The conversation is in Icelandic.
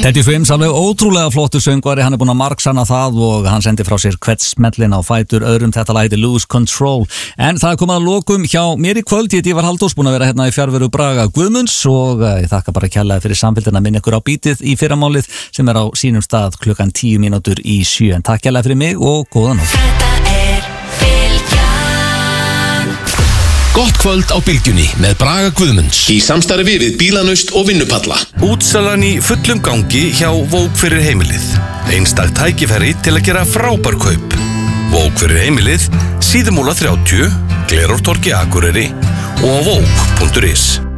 Teddy Swims, alveg ótrúlega flottur söngvari, hann búinn að margsanna það og hann sendi frá sér hvert smellin á fætur öðrum, þetta lag heitir Lose Control. En það komið að lokum hjá mér í kvöld, ég var Halldórs, búinn að vera hérna í fjarveru Braga Guðmunds og ég þakka bara kærlega fyrir samfylgdina, minna ykkur á bítið í fyrramálið sem á sínum stað klukkan 6:10. En takk kærlega fyrir mig og góða nótt. Gott kvöld á Bylgjunni með Braga Guðmunds í samstarfi við Bílanaust og Vinnupalla. Útsalan í fullum gangi hjá Vók fyrir heimilið. Einstakt tækifæri til að gera frábær kaup. Vók fyrir heimilið, Síðumúla 30, Glerártorgi Akureyri og á vók.is.